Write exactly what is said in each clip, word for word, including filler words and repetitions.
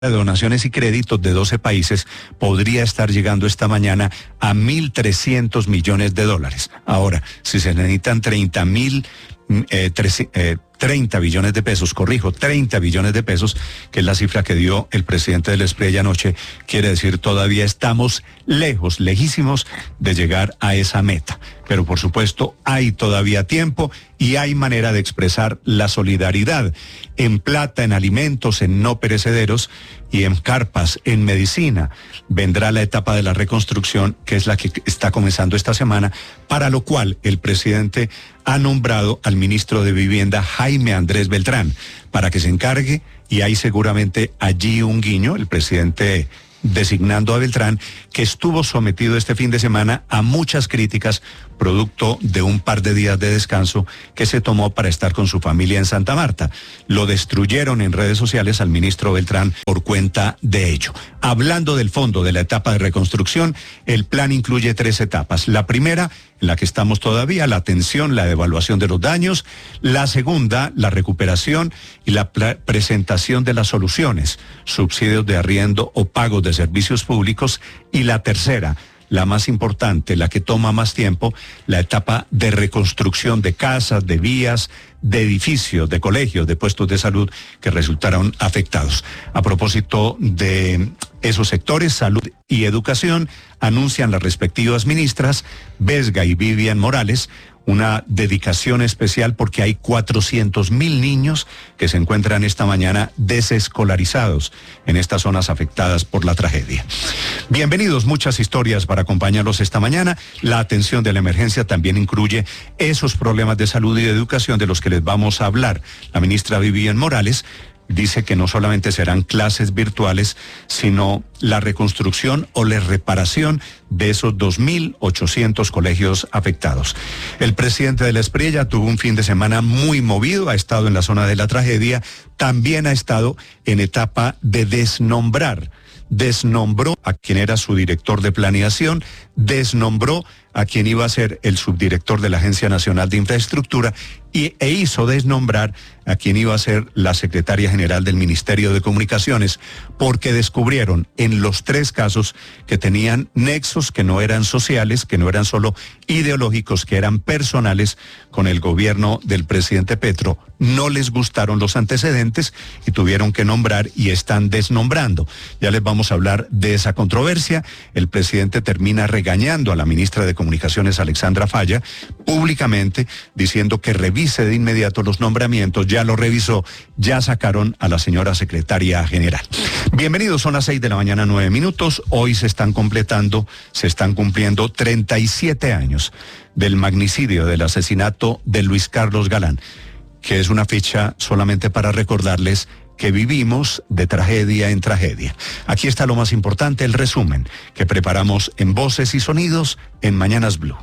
de donaciones y créditos de doce países podría estar llegando esta mañana a mil trescientos millones de dólares. Ahora, si se necesitan treinta mil, eh, eh, treinta billones de pesos, corrijo, treinta billones de pesos, que es la cifra que dio el presidente del SPREI anoche, quiere decir todavía estamos lejos, lejísimos de llegar a esa meta. Pero por supuesto hay todavía tiempo y hay manera de expresar la solidaridad en plata, en alimentos, en no perecederos y en carpas, en medicina. Vendrá la etapa de la reconstrucción, que es la que está comenzando esta semana, para lo cual el presidente ha nombrado al ministro de Vivienda, Jaime Andrés Beltrán, para que se encargue, y hay seguramente allí un guiño, el presidente designando a Beltrán, que estuvo sometido este fin de semana a muchas críticas, producto de un par de días de descanso que se tomó para estar con su familia en Santa Marta. Lo destruyeron en redes sociales al ministro Beltrán por cuenta de ello. Hablando del fondo de la etapa de reconstrucción, el plan incluye tres etapas. La primera, en la que estamos todavía, la atención, la evaluación de los daños. La segunda, la recuperación y la presentación de las soluciones, subsidios de arriendo o pagos de servicios públicos. Y la tercera, la más importante, la que toma más tiempo, la etapa de reconstrucción de casas, de vías, de edificios, de colegios, de puestos de salud que resultaron afectados. A propósito de esos sectores, salud y educación, anuncian las respectivas ministras, Vesga y Vivian Morales, una dedicación especial porque hay cuatrocientos mil niños que se encuentran esta mañana desescolarizados en estas zonas afectadas por la tragedia. Bienvenidos, muchas historias para acompañarlos esta mañana. La atención de la emergencia también incluye esos problemas de salud y de educación de los que les vamos a hablar. La ministra Vivian Morales dice que no solamente serán clases virtuales, sino la reconstrucción o la reparación de esos dos mil ochocientos colegios afectados. El presidente del SPREI ya tuvo un fin de semana muy movido, ha estado en la zona de la tragedia, también ha estado en etapa de desnombrar. Desnombró a quien era su director de planeación, desnombró a quien iba a ser el subdirector de la Agencia Nacional de Infraestructura y, e hizo desnombrar a quien iba a ser la secretaria general del Ministerio de Comunicaciones, porque descubrieron en los tres casos que tenían nexos que no eran sociales, que no eran solo ideológicos, que eran personales con el gobierno del presidente Petro. No les gustaron los antecedentes y tuvieron que nombrar y están desnombrando. Ya les vamos a hablar de esa controversia. El presidente termina regañando a la ministra de Comunicaciones, Alexandra Falla, públicamente, diciendo que revise de inmediato los nombramientos. Ya lo revisó, ya sacaron a la señora secretaria general. Bienvenidos, son las seis de la mañana, nueve minutos. Hoy se están completando, se están cumpliendo treinta y siete años del magnicidio, del asesinato de Luis Carlos Galán, que es una fecha solamente para recordarles que vivimos de tragedia en tragedia. Aquí está lo más importante, el resumen que preparamos en Voces y Sonidos en Mañanas Blue.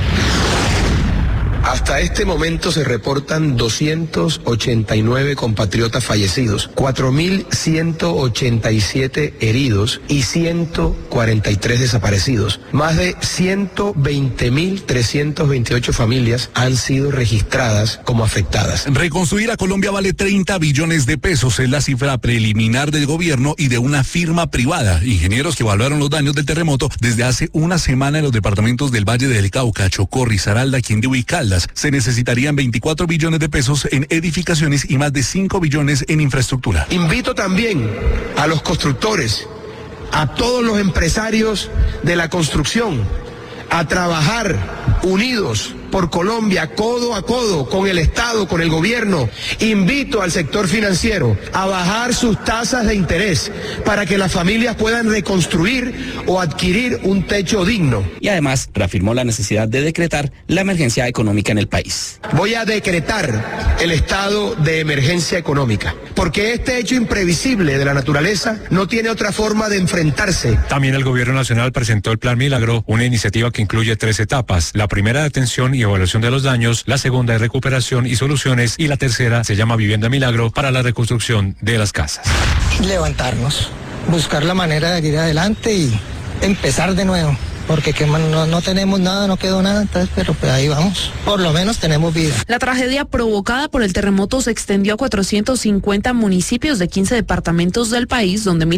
Hasta este momento se reportan doscientos ochenta y nueve compatriotas fallecidos, cuatro mil ciento ochenta y siete heridos y ciento cuarenta y tres desaparecidos. Más de ciento veinte mil trescientas veintiocho familias han sido registradas como afectadas. Reconstruir a Colombia vale treinta billones de pesos, es la cifra preliminar del gobierno y de una firma privada. Ingenieros que evaluaron los daños del terremoto desde hace una semana en los departamentos del Valle del Cauca, Chocó, Risaralda, Quindío y Caldas. Se necesitarían veinticuatro billones de pesos en edificaciones y más de cinco billones en infraestructura. Invito también a los constructores, a todos los empresarios de la construcción, a trabajar unidos por Colombia, codo a codo, con el Estado, con el gobierno. Invito al sector financiero a bajar sus tasas de interés para que las familias puedan reconstruir o adquirir un techo digno. Y además reafirmó la necesidad de decretar la emergencia económica en el país. Voy a decretar el estado de emergencia económica, porque este hecho imprevisible de la naturaleza no tiene otra forma de enfrentarse. También el gobierno nacional presentó el Plan Milagro, una iniciativa que incluye tres etapas. La primera de atención y evaluación de los daños, la segunda de recuperación y soluciones y la tercera se llama Vivienda Milagro para la reconstrucción de las casas. Levantarnos, buscar la manera de ir adelante y empezar de nuevo. porque que no, no tenemos nada, no quedó nada, entonces, pero pues ahí vamos, por lo menos tenemos vida. La tragedia provocada por el terremoto se extendió a cuatrocientos cincuenta municipios de quince departamentos del país, donde